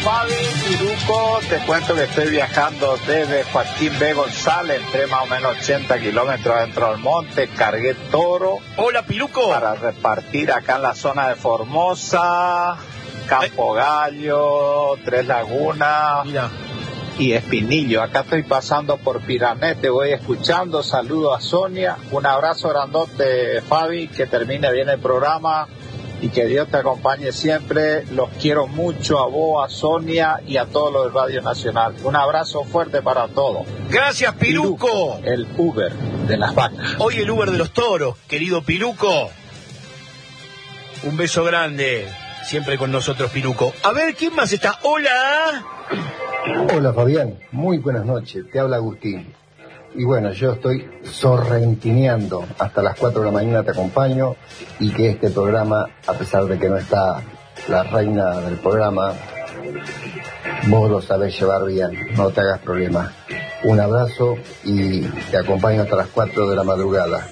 Fabi, Piruco, te cuento que estoy viajando desde Joaquín B. González, entré más o menos 80 kilómetros dentro del monte, cargué toro. Hola, Piruco. Para repartir acá en la zona de Formosa, Campo Gallo, Tres Lagunas. Mira. Y Espinillo. Acá estoy pasando por Piranet, te voy escuchando, saludo a Sonia, un abrazo grandote, Fabi, que termine bien el programa y que Dios te acompañe siempre. Los quiero mucho a vos, a Sonia y a todos los de Radio Nacional. Un abrazo fuerte para todos. Gracias, Piruco. El Uber de las vacas. Hoy el Uber de los toros, querido Piruco. Un beso grande, siempre con nosotros, Piruco. A ver, ¿quién más está? Hola. Hola Fabián, muy buenas noches, te habla Agustín. Y bueno, yo estoy sorrentineando, hasta las 4 de la mañana te acompaño, y que este programa, a pesar de que no está la reina del programa, vos lo sabés llevar bien, no te hagas problema. Un abrazo y te acompaño hasta las 4 de la madrugada.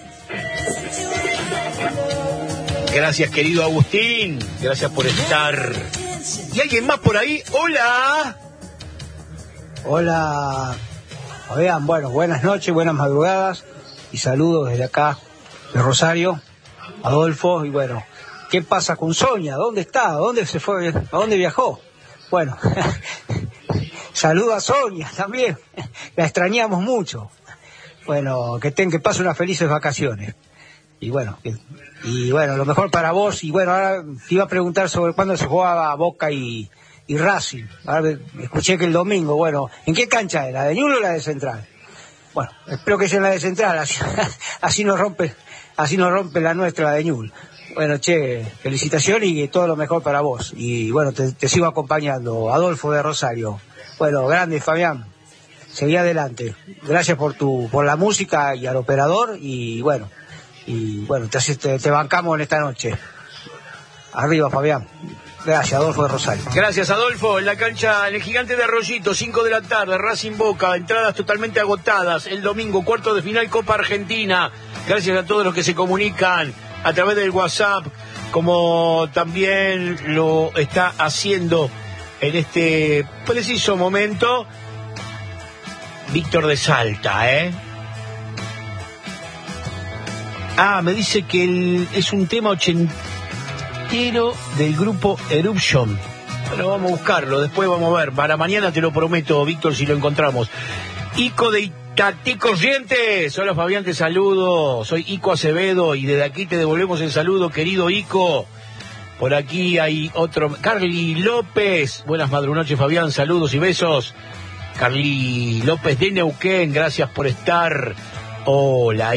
Gracias, querido Agustín, gracias por estar. ¿Y alguien más por ahí? Hola. Hola, Fabián, bueno, buenas noches, buenas madrugadas y saludos desde acá de Rosario, Adolfo. Y bueno, ¿qué pasa con Sonia? ¿Dónde está? ¿Dónde se fue? ¿A dónde viajó? Bueno, saludo a Sonia también, la extrañamos mucho. Bueno, que pase unas felices vacaciones. Y bueno, lo mejor para vos. Y bueno, ahora te iba a preguntar sobre cuándo se jugaba Boca y Racing. Ahora escuché que el domingo. Bueno, ¿en qué cancha es? ¿La de Ñuble o la de Central? Bueno, espero que sea en la de Central, así nos rompe la nuestra, la de Ñuble. Bueno, che, felicitaciones y todo lo mejor para vos. Y bueno, te sigo acompañando, Adolfo de Rosario. Bueno, grande Fabián, seguí adelante. Gracias por la música y al operador. Y bueno, te bancamos en esta noche. Arriba, Fabián. Gracias, Adolfo de Rosario. Gracias, Adolfo. En la cancha, en el Gigante de Arroyito, 5 de la tarde, Racing Boca, entradas totalmente agotadas. El domingo, cuarto de final, Copa Argentina. Gracias a todos los que se comunican a través del WhatsApp, como también lo está haciendo en este preciso momento Víctor de Salta, me dice que es un tema del grupo Eruption. Bueno, vamos a buscarlo, después vamos a ver. Para mañana te lo prometo, Víctor, si lo encontramos. Ico de Itatí Corrientes. Hola Fabián, te saludo. Soy Ico Acevedo y desde aquí te devolvemos el saludo, querido Ico. Por aquí hay otro, Carly López. Buenas madrunoches, Fabián, saludos y besos. Carly López de Neuquén, gracias por estar. Hola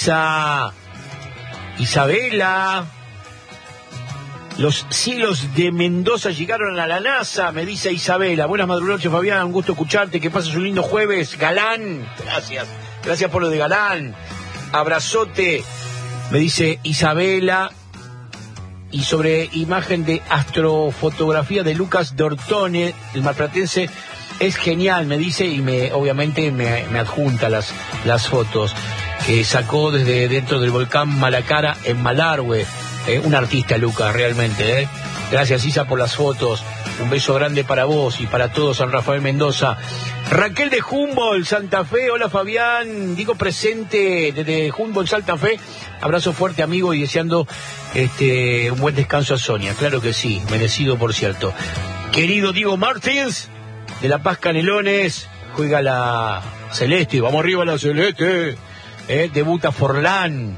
Isabela. Los cielos de Mendoza llegaron a la NASA, me dice Isabela. Buenas madrugones, Fabián, un gusto escucharte, que pases un lindo jueves. Galán, gracias por lo de Galán. Abrazote, me dice Isabela. Y sobre imagen de astrofotografía de Lucas Dortone, el marplatense, es genial, me dice, y obviamente me adjunta las fotos que sacó desde dentro del volcán Malacara en Malargüe. Un artista, Lucas, realmente. Gracias, Isa, por las fotos. Un beso grande para vos y para todos, San Rafael Mendoza. Raquel de Humboldt, Santa Fe. Hola, Fabián. Digo presente desde Humboldt, Santa Fe. Abrazo fuerte, amigo, y deseando un buen descanso a Sonia. Claro que sí, merecido, por cierto. Querido Diego Martins, de La Paz, Canelones. Juega la Celeste. Vamos arriba, la Celeste. Debuta Forlán.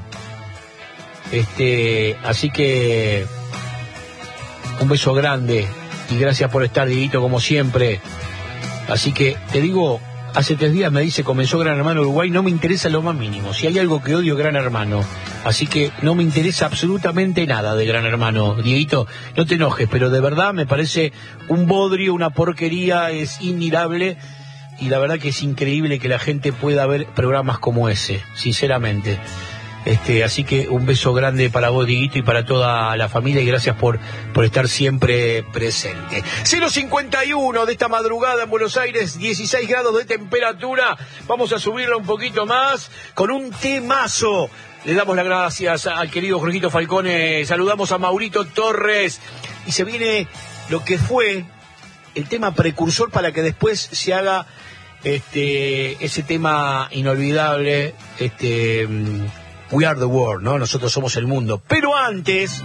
Así que un beso grande y gracias por estar, Dieguito, como siempre. Así que te digo, hace 3 días me dice, comenzó Gran Hermano Uruguay, no me interesa lo más mínimo. Si hay algo que odio, Gran Hermano. Así que no me interesa absolutamente nada de Gran Hermano. Dieguito, no te enojes, pero de verdad me parece un bodrio, una porquería, es inmirable. Y la verdad que es increíble que la gente pueda ver programas como ese, sinceramente. Así que un beso grande para vos, Dieguito, y para toda la familia, y gracias por estar siempre presente. 051 de esta madrugada en Buenos Aires, 16 grados de temperatura. Vamos a subirla un poquito más con un temazo. Le damos las gracias al querido Jorgito Falcone, saludamos a Maurito Torres, y se viene lo que fue el tema precursor para que después se haga ese tema inolvidable, We Are the World, ¿no? Nosotros somos el mundo. Pero antes,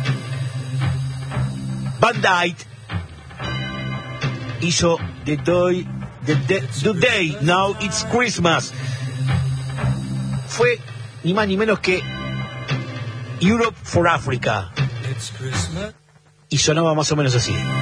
Band Aid hizo The Day Now It's Christmas. Fue ni más ni menos que Europe for Africa. Y sonaba más o menos así.